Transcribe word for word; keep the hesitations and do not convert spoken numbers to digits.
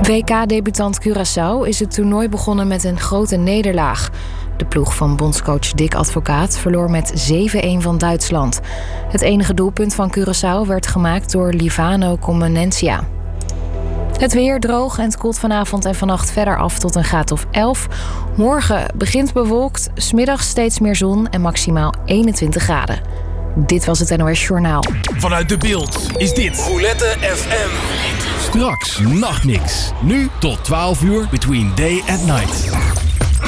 W K-debutant Curaçao is het toernooi begonnen met een grote nederlaag. De ploeg van bondscoach Dick Advocaat verloor met zeven-een van Duitsland. Het enige doelpunt van Curaçao werd gemaakt door Livano Comenencia. Het weer droog en het koelt vanavond en vannacht verder af tot een graad of elf. Morgen begint bewolkt, 's middags steeds meer zon en maximaal eenentwintig graden. Dit was het N O S Journaal. Vanuit De Beeld is dit Roulette F M. Straks Nachtmix. Nu tot twaalf uur between day and night.